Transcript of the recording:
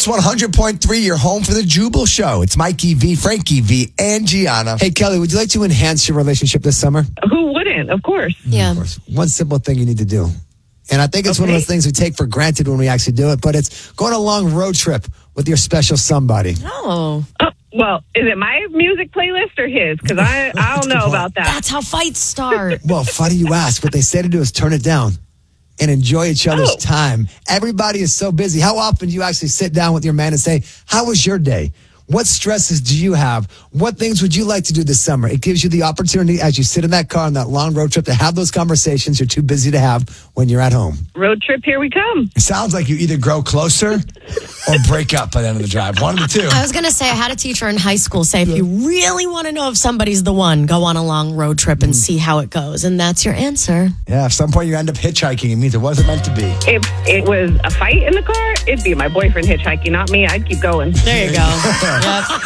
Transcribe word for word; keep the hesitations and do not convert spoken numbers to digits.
one hundred point three, your home for the Jubal Show. It's Mikey V, Frankie V, and Gianna. Hey, Kelly, would you like to enhance your relationship this summer? Who wouldn't? Of course. Yeah. Of course. One simple thing you need to do. And I think it's okay. One of those things we take for granted when we actually do it, but it's going on a long road trip with your special somebody. Oh. Oh, well, is it my music playlist or his? Because I, I don't know about that. That's how fights start. Well, funny you ask. What they say to do is turn it down and enjoy each other's oh. time. Everybody is so busy. How often do you actually sit down with your man and say, how was your day? What stresses do you have? What things would you like to do this summer? It gives you the opportunity as you sit in that car on that long road trip to have those conversations you're too busy to have when you're at home. Road trip, here we come. It sounds like you either grow closer or break up by the end of the drive. One of the two. I was going to say, I had a teacher in high school say, if you really want to know if somebody's the one, go on a long road trip and see how it goes. And that's your answer. Yeah, at some point you end up hitchhiking. It means it wasn't meant to be. If it was a fight in the car, it'd be my boyfriend hitchhiking, not me. I'd keep going. There you go. Yep.